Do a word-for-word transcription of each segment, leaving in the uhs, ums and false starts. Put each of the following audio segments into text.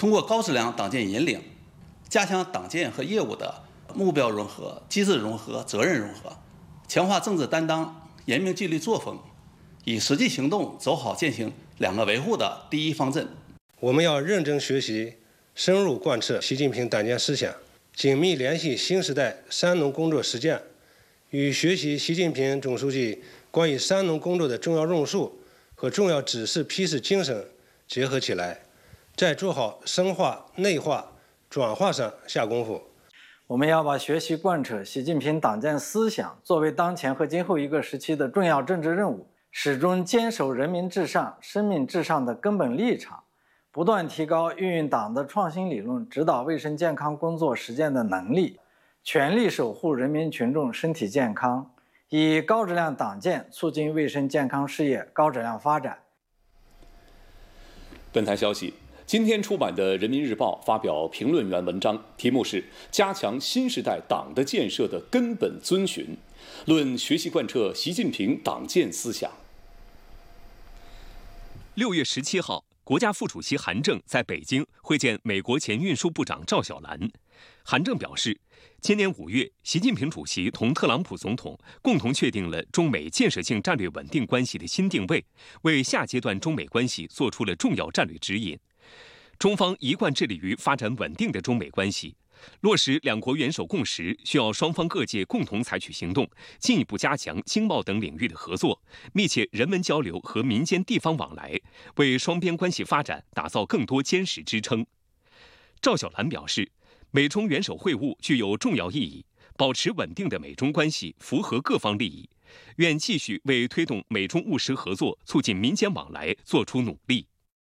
通过高质量党建引领，加强党建和业务的目标融合、机制融合、责任融合，强化政治担当、严明纪律作风，以实际行动走好践行两个维护的第一方针。 我们要认真学习，深入贯彻习近平党建思想，紧密联系新时代三农工作实践，与学习习近平总书记关于三农工作的重要论述和重要指示批示精神结合起来，在做好深化、内化、转化上下功夫。 我们要把学习贯彻习近平党建思想作为当前和今后一个时期的重要政治任务，始终坚守人民至上、生命至上的根本立场，不断提高运用党的创新理论指导卫生健康工作实践的能力，全力守护人民群众身体健康，以高质量党建促进卫生健康事业高质量发展。 本台消息，今天出版的《人民日报》发表评论员文章，题目是《加强新时代党的建设的根本遵循》，论学习贯彻习近平党建思想。 六月十七号，国家副主席韩正在北京会见美国前运输部长赵小兰。韩正表示，今年五月，习近平主席同特朗普总统共同确定了中美建设性战略稳定关系的新定位，为下阶段中美关系做出了重要战略指引。中方一贯致力于发展稳定的中美关系，落实两国元首共识，需要双方各界共同采取行动，进一步加强经贸等领域的合作，密切人文交流和民间地方往来，为双边关系发展打造更多坚实支撑。赵小兰表示，美中元首会晤具有重要意义，保持稳定的美中关系符合各方利益，愿继续为推动美中务实合作、促进民间往来做出努力。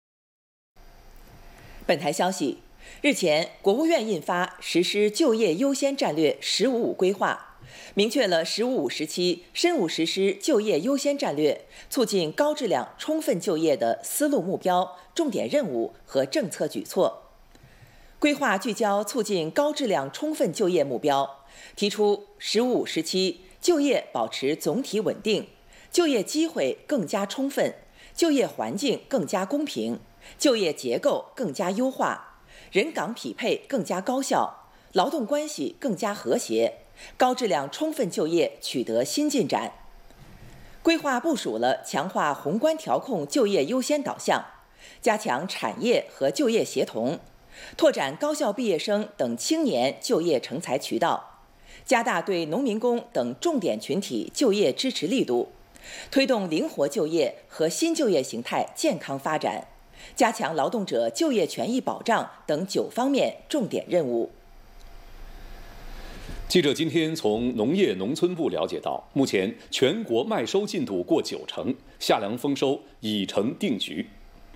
本台消息，日前，国务院印发实施就业优先战略“十五五”规划，明确了“十五五”时期深入实施就业优先战略、促进高质量充分就业的思路目标、重点任务和政策举措。规划聚焦促进高质量充分就业目标，提出“十五五”时期就业保持总体稳定，就业机会更加充分，就业环境更加公平，就业结构更加优化，人岗匹配更加高效，劳动关系更加和谐，高质量充分就业取得新进展。规划部署了强化宏观调控就业优先导向，加强产业和就业协同，拓展高校毕业生等青年就业成才渠道，加大对农民工等重点群体就业支持力度，推动灵活就业和新就业形态健康发展，加强劳动者就业权益保障等九方面重点任务。 记者今天从农业农村部了解到，目前全国麦收进度过九成，夏粮丰收已成定局。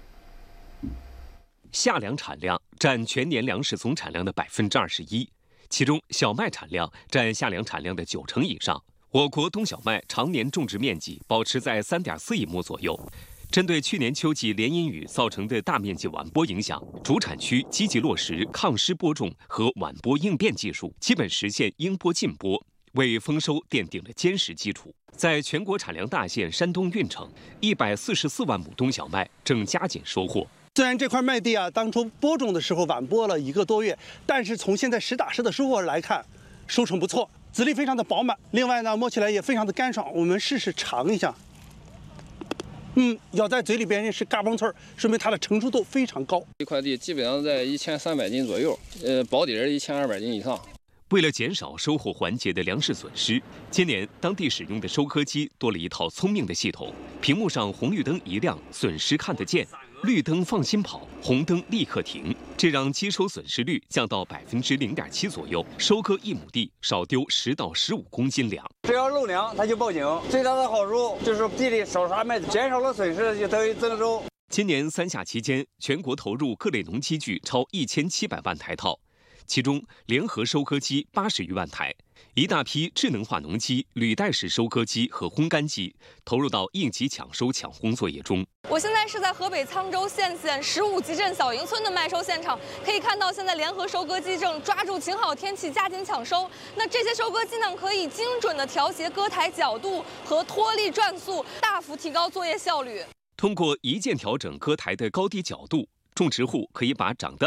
夏粮产量占全年粮食总产量的百分之二十一，其中小麦产量占夏粮产量的九成以上。我国冬小麦常年种植面积保持在三点四亿亩左右。针对去年秋季连阴雨造成的大面积晚播影响，主产区积极落实抗湿播种和晚播应变技术，基本实现应播尽播，为丰收奠定了坚实基础。在全国产粮大县山东运城，一百四十四万亩冬小麦正加紧收获。 虽然这块麦地啊，当初播种的时候晚播了一个多月，但是从现在实打实的收获来看，收成不错，籽粒非常的饱满。另外呢，摸起来也非常的干爽。我们试试尝一下，嗯，咬在嘴里边是嘎嘣脆，说明它的成熟度非常高。 这块地基本上在一千三百斤左右，呃，保底儿一千二百斤以上。 为了减少收获环节的粮食损失，今年当地使用的收割机多了一套聪明的系统，屏幕上红绿灯一亮，损失看得见。绿灯放心跑，红灯立刻停，这让机收损失率降到百分之零点七左右，收割一亩地少丢十到十五公斤粮。 只要漏粮，它就报警。最大的好处就是地里少杀麦子，减少了损失，就等于增收。 今年三夏期间，全国投入各类农机具超一千七百万台套，其中联合收割机八十余万台。一大批智能化农机、履带式收割机和烘干机投入到应急抢收抢烘作业中。 我现在是在河北沧州县县十五集镇小营村的麦收现场，可以看到现在联合收割机正抓住晴好天气加紧抢收。那这些收割机呢，可以精准地调节割台角度和脱粒转速，大幅提高作业效率。 通过一键调整割台的高低角度，种植户可以把长得